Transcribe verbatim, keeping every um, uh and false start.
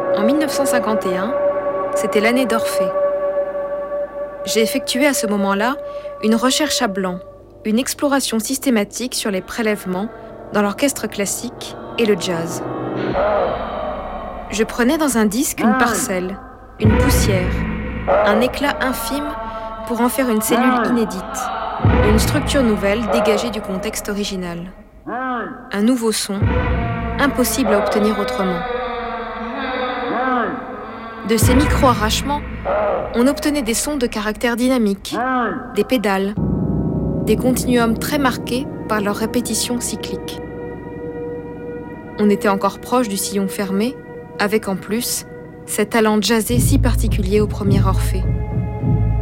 En mille neuf cent cinquante et un, c'était l'année d'Orphée. J'ai effectué à ce moment-là une recherche à blanc, une exploration systématique sur les prélèvements dans l'orchestre classique et le jazz. Je prenais dans un disque une parcelle, une poussière, un éclat infime pour en faire une cellule inédite, une structure nouvelle dégagée du contexte original. Un nouveau son, impossible à obtenir autrement. De ces micro-arrachements, on obtenait des sons de caractère dynamique, des pédales, des continuums très marqués par leur répétition cyclique. On était encore proche du sillon fermé, avec en plus cet talent jazzé si particulier au premier Orphée.